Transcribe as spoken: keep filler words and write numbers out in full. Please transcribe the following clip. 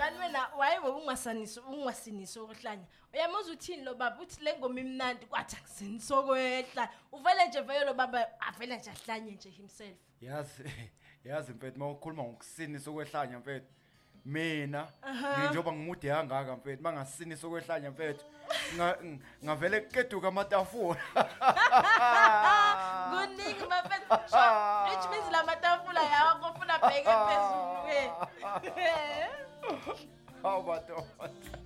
Kanti wena wayiwe ungasanisi ungasinisi okuhlanya. Uyamaza uthini lo baba uthi le ngoma imnandi kwathi akusinisokwehlanya. Uvele nje vele lo baba avela nje ahlanye nje himself. Yazi yazi mfethu mawukhuluma ngokusinisa okwehlanya mfethu. Mina njengoba ngimude kangaka mfethu mangasinisa okwehlanya mfethu. Ngavele keduka amatafula. Kuningi mfethu. Which means la matafula yakho ufuna bheke phezulu ke. How about that?